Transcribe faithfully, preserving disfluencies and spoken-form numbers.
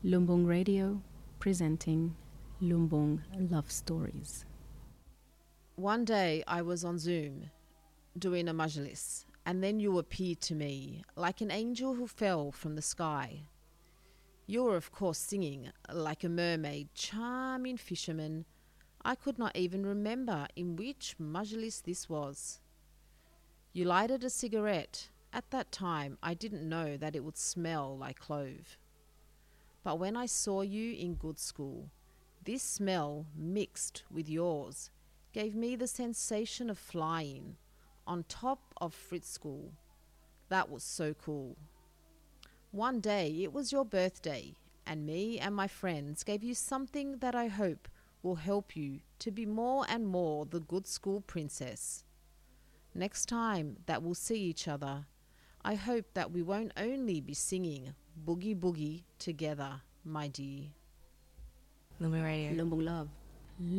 Lumbung Radio presenting Lumbung Love Stories. One day I was on Zoom doing a majlis, and then you appeared to me like an angel who fell from the sky. You were of course singing like a mermaid, charming fisherman. I could not even remember in which majlis this was. You lighted a cigarette. At that time I didn't know that it would smell like clove. But when I saw you in good school, this smell mixed with yours gave me the sensation of flying on top of Fritz School. That was so cool. One day it was your birthday, and me and my friends gave you something that I hope will help you to be more and more the good school princess. Next time that we'll see each other, I hope that we won't only be singing Boogie Boogie together, my dear. Lumbung Radio. Lumbung Love.